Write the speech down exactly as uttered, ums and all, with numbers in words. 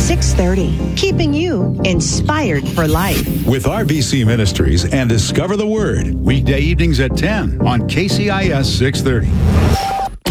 six thirty, keeping you inspired for life. With R V C Ministries and Discover the Word, weekday evenings at ten on K C I S six thirty.